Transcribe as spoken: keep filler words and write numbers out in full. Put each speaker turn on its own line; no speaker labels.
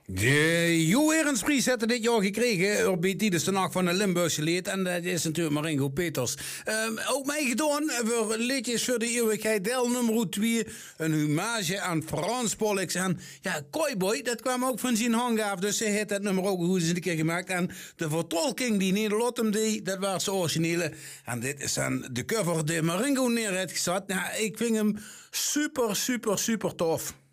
De Jo Erensprijs hebben dit jaar gekregen op tijdens de nacht van de Limburgse lied. En dat is natuurlijk Maringo Peters. Um, ook mij gedaan voor liedjes voor de eeuwigheid. Deel nummer twee. Een hommage aan Frans Pollux. En ja, Cowboy, dat kwam ook van zijn hang af. Dus hij heeft dat nummer ook goed eens een keer gemaakt. En de vertolking die Nederland hem deed, dat was de originele. En dit is dan de cover die Maringo neer heeft gezet. Nou, ik vind hem super, super, super tof.